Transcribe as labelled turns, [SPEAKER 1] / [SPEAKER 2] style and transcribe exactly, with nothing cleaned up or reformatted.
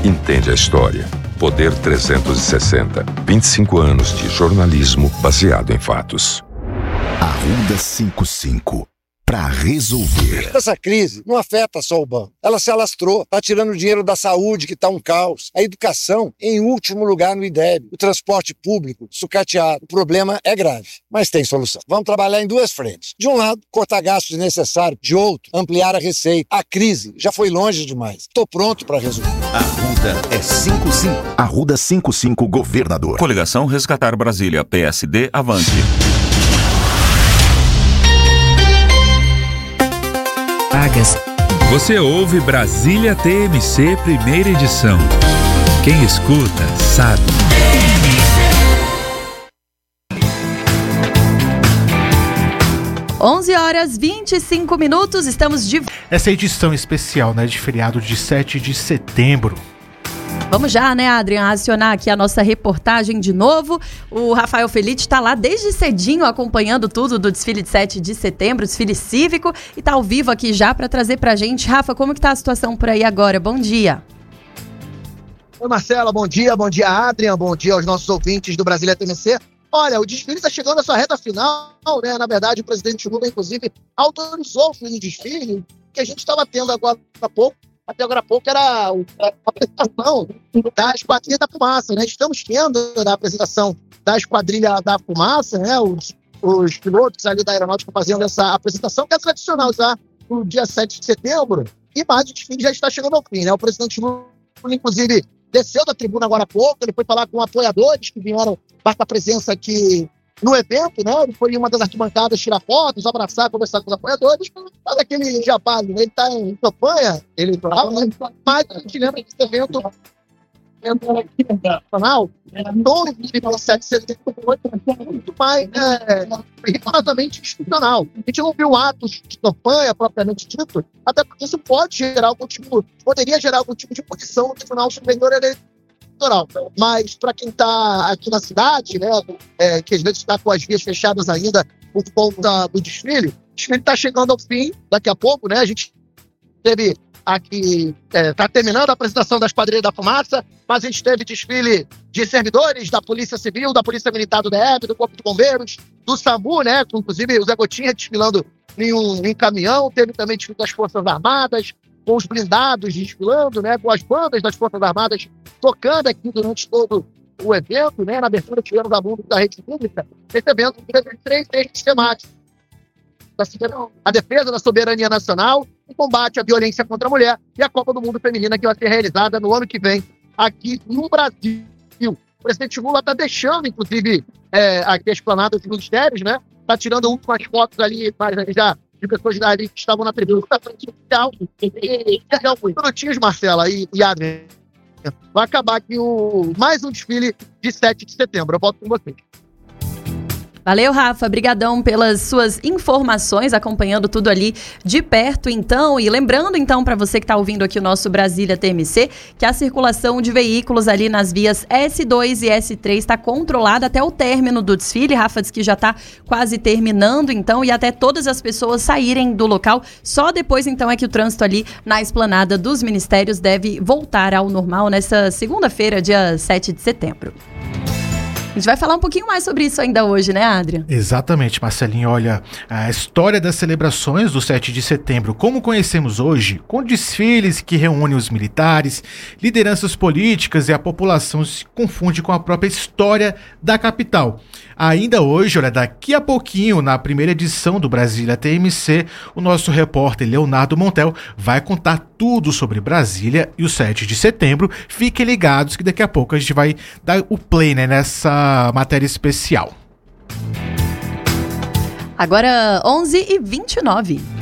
[SPEAKER 1] entende a história. Poder trezentos e sessenta. vinte e cinco anos de jornalismo baseado em fatos.
[SPEAKER 2] Arruda cinquenta e cinco. Para resolver.
[SPEAKER 3] Essa crise não afeta só o banco. Ela se alastrou, está tirando dinheiro da saúde, que está um caos. A educação, em último lugar no I D E B. O transporte público, sucateado. O problema é grave, mas tem solução. Vamos trabalhar em duas frentes. De um lado, cortar gastos desnecessários. De outro, ampliar a receita. A crise já foi longe demais. Estou pronto para resolver.
[SPEAKER 2] Arruda é cinquenta e cinco. Arruda cinquenta e cinco, governador.
[SPEAKER 4] Coligação Resgatar Brasília, P S D, avante.
[SPEAKER 5] Você ouve Brasília T M C, primeira edição. Quem escuta, sabe.
[SPEAKER 6] onze horas e vinte e cinco minutos, estamos de...
[SPEAKER 7] Essa edição especial, né, de feriado de sete de setembro.
[SPEAKER 6] Vamos já, né, Adrian, acionar aqui a nossa reportagem de novo. O Rafael Felite está lá desde cedinho acompanhando tudo do desfile de sete de setembro, desfile cívico, e está ao vivo aqui já para trazer para a gente. Rafa, como que tá a situação por aí agora? Bom dia.
[SPEAKER 8] Oi, Marcela, bom dia. Bom dia, Adrian. Bom dia aos nossos ouvintes do Brasília T M C. Olha, o desfile está chegando à sua reta final, né? Na verdade, o presidente Lula, inclusive, autorizou o fim do desfile, que a gente estava tendo agora há pouco. Até agora há pouco era a apresentação da Esquadrilha da Fumaça, né? Estamos tendo a apresentação da Esquadrilha da Fumaça, né? Os, os pilotos ali da aeronáutica fazendo essa apresentação, que é tradicional já no dia sete de setembro, e mais o desfile já está chegando ao fim, né? O presidente Lula, inclusive, desceu da tribuna agora há pouco, ele foi falar com apoiadores que vieram marcar presença aqui no evento, né? Ele foi em uma das arquibancadas tirar fotos, abraçar, conversar com os apoiadores, mas aquele jabá, né? Ele está em campanha eleitoral, né? Mas a gente lembra que esse evento nacional, todo o sete de setembro foi muito mais é, rigorosamente institucional. A gente não viu atos de campanha propriamente dito, até porque isso pode gerar algum tipo, poderia gerar algum tipo de posição no Tribunal Superior Eleitoral. Mas para quem está aqui na cidade, né, é, que às vezes está com as vias fechadas ainda por conta do desfile, o desfile está chegando ao fim daqui a pouco, né? A gente teve aqui, está é, terminando a apresentação da Esquadrilha da Fumaça, mas a gente teve desfile de servidores da Polícia Civil, da Polícia Militar do D F, do Corpo de Bombeiros, do SAMU, né? Inclusive o Zé Gotinha desfilando em um, em um caminhão, teve também desfile das Forças Armadas, com os blindados desfilando, né? Com as bandas das Forças Armadas tocando aqui durante todo o evento, né? Na abertura tivemos alunos da rede pública, recebendo três eixos temáticos: a defesa da soberania nacional, o combate à violência contra a mulher e a Copa do Mundo Feminina, que vai ser realizada no ano que vem aqui no Brasil. O presidente Lula está deixando, inclusive, é, aqui a esplanada dos ministérios, né? Está tirando últimas fotos ali, mas já de pessoas ali que estavam na tribuna da frente oficial. Minutinhos, Marcela e, e Adriana. Vai acabar aqui o, mais um desfile de sete de setembro. Eu volto com vocês.
[SPEAKER 6] Valeu, Rafa. Brigadão pelas suas informações, acompanhando tudo ali de perto, então. E lembrando, então, para você que está ouvindo aqui o nosso Brasília T M C, que a circulação de veículos ali nas vias S dois e S três está controlada até o término do desfile. Rafa diz que já está quase terminando, então, e até todas as pessoas saírem do local. Só depois, então, é que o trânsito ali na esplanada dos ministérios deve voltar ao normal nessa segunda-feira, dia sete de setembro. A gente vai falar um pouquinho mais sobre isso ainda hoje, né, Adrian?
[SPEAKER 7] Exatamente, Marcelinho. Olha, a história das celebrações do sete de setembro, como conhecemos hoje, com desfiles que reúnem os militares, lideranças políticas e a população, se confunde com a própria história da capital. Ainda hoje, olha, daqui a pouquinho, na primeira edição do Brasília T M C, o nosso repórter Leonardo Montel vai contar tudo sobre Brasília e o sete de setembro. Fiquem ligados que daqui a pouco a gente vai dar o play, né, nessa matéria especial.
[SPEAKER 6] Agora onze e vinte e nove.